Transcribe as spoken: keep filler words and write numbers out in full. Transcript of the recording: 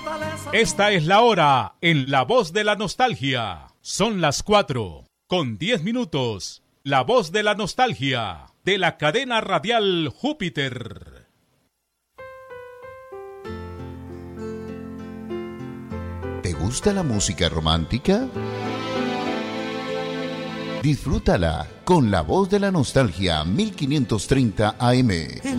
Esta es la hora en La Voz de la Nostalgia. Son las cuatro con diez minutos. La Voz de la Nostalgia de la cadena radial Júpiter. ¿Te gusta la música romántica? Disfrútala con La Voz de la Nostalgia mil quinientos treinta A M.